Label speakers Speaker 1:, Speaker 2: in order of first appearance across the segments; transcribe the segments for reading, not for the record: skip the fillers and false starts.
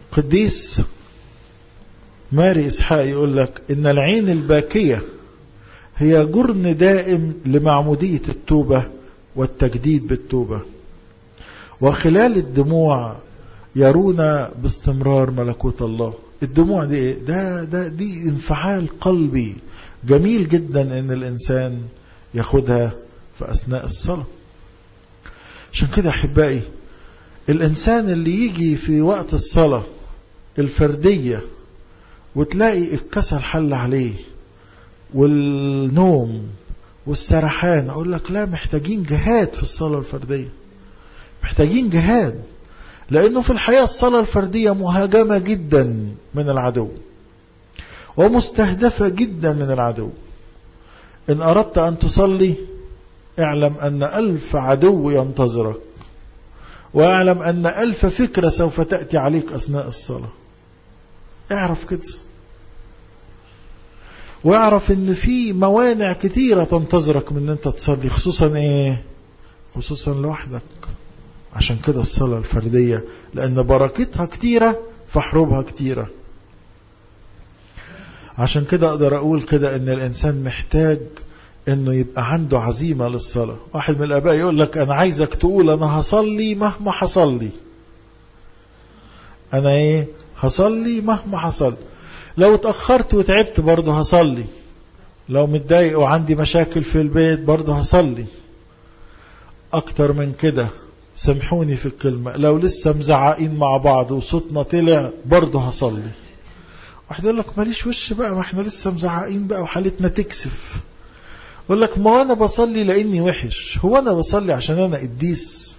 Speaker 1: قديس ماري إسحاق يقول لك إن العين الباكية هي جرن دائم لمعمودية التوبة والتجديد بالتوبة، وخلال الدموع يرون باستمرار ملكوت الله. الدموع دي إيه؟ دي انفعال قلبي جميل جدا إن الإنسان ياخدها في أثناء الصلاة. عشان كده أحبائي، الإنسان اللي يجي في وقت الصلاة الفردية وتلاقي الكسل حل عليه والنوم والسرحان، أقول لك لا، محتاجين جهاد في الصلاة الفردية، محتاجين جهاد، لأنه في الحقيقة الصلاة الفردية مهاجمة جدا من العدو ومستهدفة جدا من العدو. إن أردت أن تصلي اعلم أن 1000 عدو ينتظرك، واعلم أن 1000 فكرة سوف تأتي عليك أثناء الصلاة. اعرف كده، واعرف ان في موانع كتيرة تنتظرك من ان انت تصلي، خصوصا ايه؟ خصوصا لوحدك. عشان كده الصلاة الفردية لان بركتها كتيرة فحروبها كتيرة. عشان كده اقدر اقول كده ان الانسان محتاج انه يبقى عنده عزيمة للصلاة. واحد من الاباء يقول لك انا عايزك تقول انا هصلي مهما حصل، انا ايه؟ هصلي مهما حصل. لو اتأخرت وتعبت برضه هصلي، لو متضايق وعندي مشاكل في البيت برضه هصلي. اكتر من كده سامحوني في الكلمة، لو لسه مزعقين مع بعض وصوتنا طلع برضه هصلي. واحد يقول لك ماليش وش بقى، ما احنا لسه مزعقين بقى وحالتنا تكسف. يقول لك ما انا بصلي لاني وحش، هو انا بصلي عشان انا قديس؟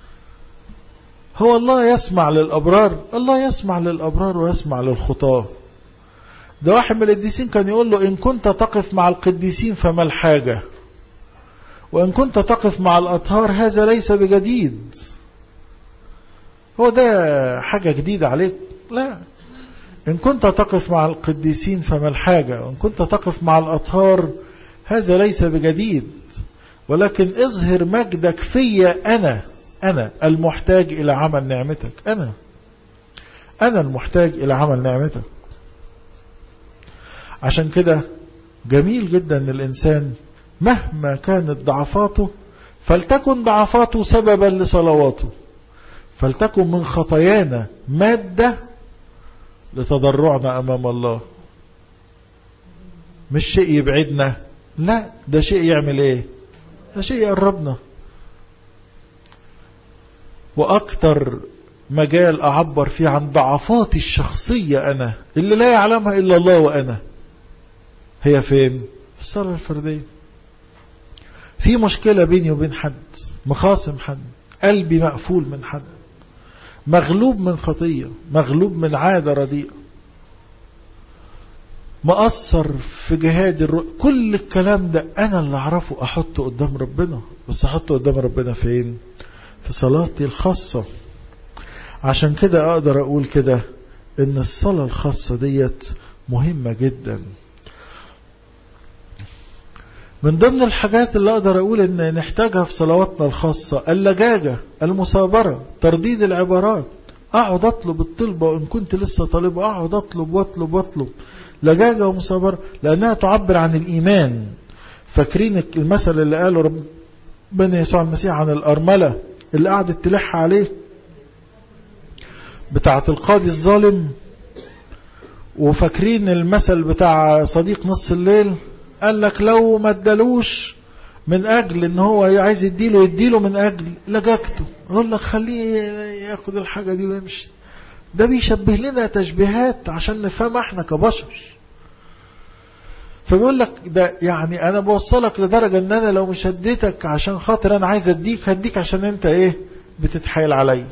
Speaker 1: هو الله يسمع للأبرار؟ الله يسمع للأبرار ويسمع للخطاة. ده واحد من القديسين كان يقول له إن كنت تقف مع القديسين فما الحاجة، وإن كنت تقف مع الأطهار هذا ليس بجديد. هو ده حاجة جديدة عليك؟ لا. إن كنت تقف مع القديسين فما الحاجة، وإن كنت تقف مع الأطهار هذا ليس بجديد، ولكن اظهر مجدك فيا أنا المحتاج إلى عمل نعمتك. أنا المحتاج إلى عمل نعمتك. عشان كده جميل جدا أن الإنسان مهما كانت ضعفاته فلتكن ضعفاته سببا لصلواته، فلتكن من خطايانا مادة لتضرعنا أمام الله. مش شيء يبعدنا، لا، ده شيء يعمل إيه؟ ده شيء يقربنا. وأكتر مجال أعبر فيه عن ضعفاتي الشخصية أنا اللي لا يعلمها إلا الله وأنا، هي فين؟ في الصلاة الفردية. في مشكلة بيني وبين حد، مخاصم حد، قلبي مقفول من حد، مغلوب من خطية، مغلوب من عادة رديئة، مقصر في جهاد كل الكلام ده أنا اللي أعرفه أحطه قدام ربنا. بس أحطه قدام ربنا فين؟ في صلاتي الخاصة. عشان كده أقدر أقول كده إن الصلاة الخاصة ديت مهمة جدا. من ضمن الحاجات اللي أقدر أقول إن نحتاجها في صلواتنا الخاصة اللجاجة، المثابرة، ترديد العبارات. أقعد أطلب الطلبة، وإن كنت لسه طالبة أقعد أطلب وأطلب وأطلب. لجاجة ومثابرة لأنها تعبر عن الإيمان. فاكرين المثل اللي قاله ربنا يسوع المسيح عن الأرملة اللي قعدت تلح عليه بتاعة القاضي الظالم؟ وفاكرين المثل بتاع صديق نص الليل؟ قال لك لو ما ادالوش من أجل إن هو عايز يديله من أجل لجاجته، يقول لك خليه ياخد الحاجة دي ويمشي. ده بيشبه لنا تشبيهات عشان نفهم احنا كبشر. فبيقول لك ده يعني أنا بوصلك لدرجة إن أنا لو مش هديتك عشان خاطر أنا عايز أديك، هديك عشان أنت إيه؟ بتتحايل علي.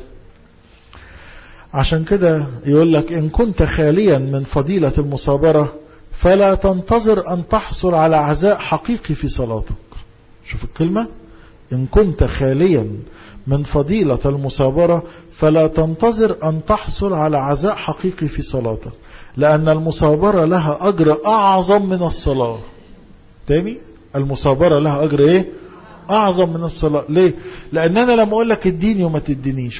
Speaker 1: عشان كده يقول لك إن كنت خاليا من فضيلة المثابرة فلا تنتظر أن تحصل على عزاء حقيقي في صلاتك. شوف الكلمة، إن كنت خاليا من فضيلة المثابرة فلا تنتظر أن تحصل على عزاء حقيقي في صلاتك، لأن المثابرة لها أجر أعظم من الصلاة. تاني، المثابرة لها أجر إيه؟ أعظم من الصلاة. ليه؟ لأن أنا لما أقول لك اديني وما تدينيش